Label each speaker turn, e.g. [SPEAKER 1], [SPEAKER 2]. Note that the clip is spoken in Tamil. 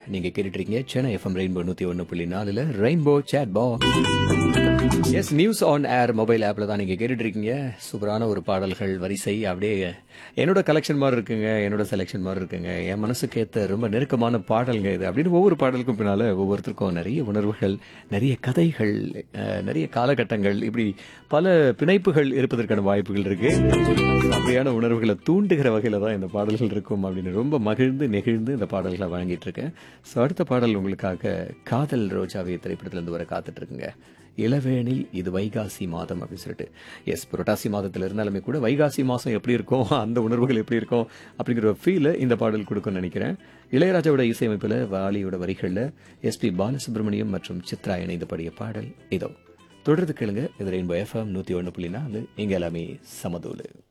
[SPEAKER 1] நீங்க கேட்டுட்டு இருக்கீங்க Chennai FM rainbow 101.4 rainbow chat box. S, news on air mobile ஆப்ல தான் நீங்க கேட்டுட்டு இருக்கீங்க. சூப்பரான ஒரு பாடல்கள் வரிசை அப்படியே என்னோட கலெக்ஷன் மாதிரி இருக்குங்க, என்னோட செலெக்ஷன் மாதிரி இருக்குங்க. என் மனசுக்கு ஏற்ற ரொம்ப நெருக்கமான பாடல்ங்க இது அப்படின்னு ஒவ்வொரு பாடலுக்கும் பின்னால ஒவ்வொருத்தருக்கும் நிறைய உணர்வுகள், நிறைய கதைகள், நிறைய காலகட்டங்கள், இப்படி பல பிணைப்புகள் இருப்பதற்கான வாய்ப்புகள் இருக்கு. அப்படியான உணர்வுகளை தூண்டுகிற வகையில தான் இந்த பாடல்கள் இருக்கும் அப்படின்னு ரொம்ப மகிழ்ந்து நெகிழ்ந்து இந்த பாடல்களை வழங்கிட்டு இருக்கேன். ஸோ அடுத்த பாடல் உங்களுக்காக காதல் ரோஜாவே திரைப்படத்திலிருந்து வர காத்துட்டு இருக்குங்க. இளவேனில் இது வைகாசி மாதம் அப்படின்னு சொல்லிட்டு. எஸ், புரட்டாசி மாதத்தில் இருந்தாலுமே கூட வைகாசி மாதம் எப்படி இருக்கும், அந்த உணர்வுகள் எப்படி இருக்கும் அப்படிங்கிற ஒரு ஃபீலை இந்த பாடல் கொடுக்கும்னு நினைக்கிறேன். இளையராஜாவோட இசையமைப்பில், வாலியோட வரிகளில் எஸ்பி பாலசுப்ரமணியம் மற்றும் சித்ரா இணைந்து பாடிய பாடல் இதோ. தொடர்ந்து கேளுங்க. இது ரெயின்போ எஃப்எம் 101.4. இங்க எல்லாமே சமதூளு.